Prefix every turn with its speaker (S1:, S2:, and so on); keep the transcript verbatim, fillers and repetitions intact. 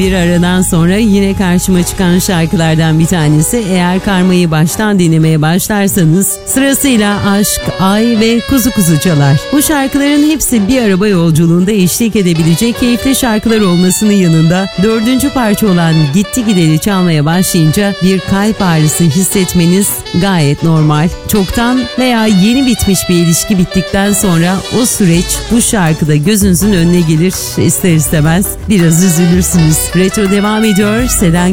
S1: bir aradan sonra yine karşıma çıkan şarkılardan bir tanesi. Eğer Karma'yı baştan dinlemeye başlarsanız sırasıyla Aşk, Ay ve Kuzu Kuzu çalar. Bu şarkıların hepsi bir araba yolculuğunda eşlik edebilecek keyifli şarkılar olmasının yanında dördüncü parça olan Gitti Gideli çalmaya başlayınca bir kalp ağrısı hissetmeniz gayet normal. Çoktan veya yeni bitmiş bir ilişki bittikten sonra o süreç bu şarkıda gözünüzün önüne gelir. İster istemez biraz üzülürsünüz. Retro devam ediyor. Selen